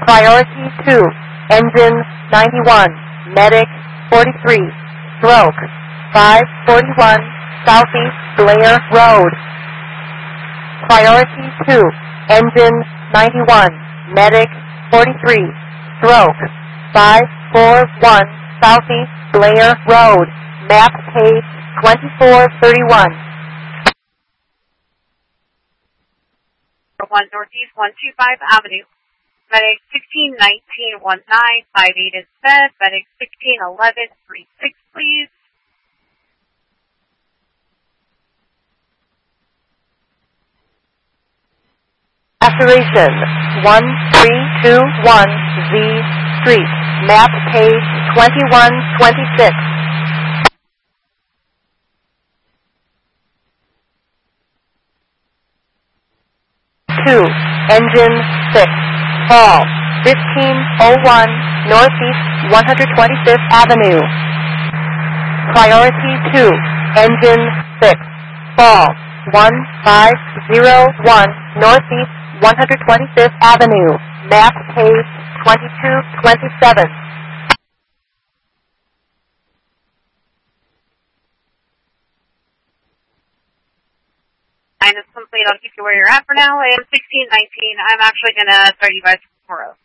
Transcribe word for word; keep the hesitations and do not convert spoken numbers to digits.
Priority two, engine ninety-one, medic forty-three, stroke five forty-one, Southeast Blair Road. Priority two, engine ninety-one, medic forty-three, stroke five forty-one, Southeast Blair Road. Map page twenty-four thirty-one. one Northeast one two five Avenue. Medic sixteen nineteen nineteen five eight is fed. Medic sixteen eleven thirty-six, please. Saturation one three two one Z Street. Map page twenty-one twenty-six. two, engine six, fall, fifteen oh one Northeast one hundred twenty-fifth Avenue. Priority two, engine six, fall, one five oh one Northeast one hundred twenty-fifth Avenue. Map page twenty-two twenty-seven. Line is complete. I'll keep you where you're at for now. I am sixteen nineteen. I'm actually going to start you guys tomorrow.